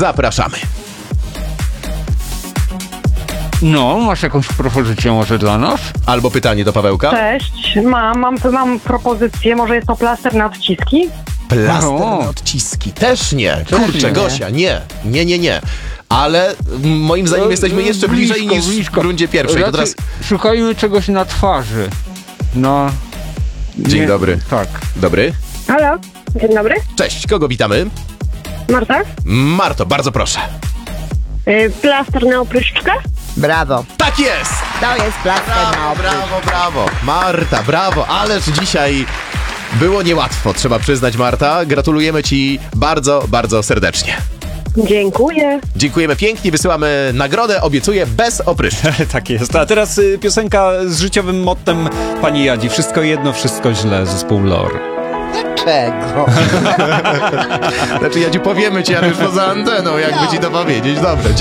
Zapraszamy. No, masz jakąś propozycję może dla nas? Albo pytanie do Pawełka. Cześć, mam propozycję, może jest to plaster na odciski? Plaster O. na odciski. Też nie. Też Kurczę, nie. Gosia, nie. Ale moim zdaniem jesteśmy jeszcze bliżej niż w rundzie pierwszej. To Raczej teraz... szukajmy czegoś na twarzy. No. Dzień dobry. Tak. Dobry. Halo, dzień dobry. Cześć, kogo witamy? Marta? Marto, bardzo proszę. Plaster na opryszczkę? Brawo. Tak jest! To jest plaster na opryszczkę. Brawo. Marta, brawo. Ależ dzisiaj było niełatwo, trzeba przyznać, Marta. Gratulujemy ci bardzo, bardzo serdecznie. Dziękuję. Dziękujemy pięknie, wysyłamy nagrodę, obiecuję, bez opryszczki. Tak jest. A teraz piosenka z życiowym mottem pani Jadzi. Wszystko jedno, wszystko źle. Zespół Lore. Czego? Znaczy, Jadziu, powiemy ci, ale już poza anteną, jakby ci to powiedzieć. Dobrze,